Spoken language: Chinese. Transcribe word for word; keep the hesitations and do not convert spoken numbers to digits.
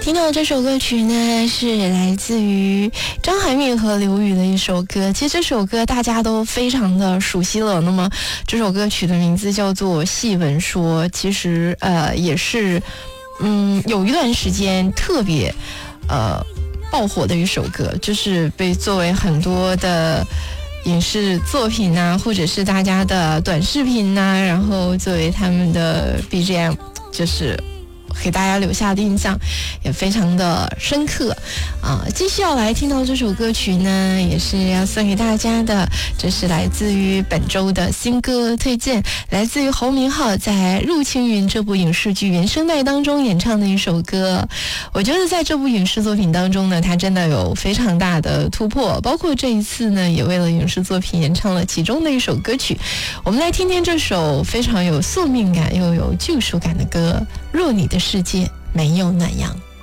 听到这首歌曲呢，是来自于张含韵和刘宇的一首歌。其实这首歌大家都非常的熟悉了。那么这首歌曲的名字叫做《戏文说》，其实呃也是嗯有一段时间特别呃爆火的一首歌，就是被作为很多的影视作品啊，或者是大家的短视频啊，然后作为他们的 B G M， 就是给大家留下的印象也非常的深刻啊！继续要来听到这首歌曲呢，也是要送给大家的，这是来自于本周的新歌推荐，来自于侯明昊在《入青云》这部影视剧原声带当中演唱的一首歌。我觉得在这部影视作品当中呢，他真的有非常大的突破，包括这一次呢，也为了影视作品演唱了其中的一首歌曲。我们来听听这首非常有宿命感又有救赎感的歌，若你的世界没有那样。